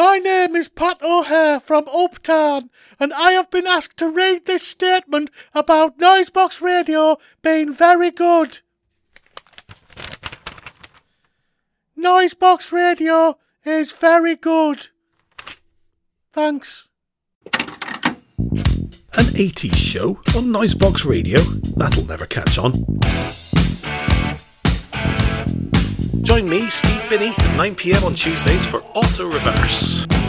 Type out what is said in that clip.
My name is Pat O'Hare from Uptown, and I have been asked to read this statement about Noisebox Radio being very good. Noisebox Radio is very good. Thanks. An 80s show on Noisebox Radio? That'll never catch on. Join me, Steve Binney, at 9 PM on Tuesdays for Auto Reverse.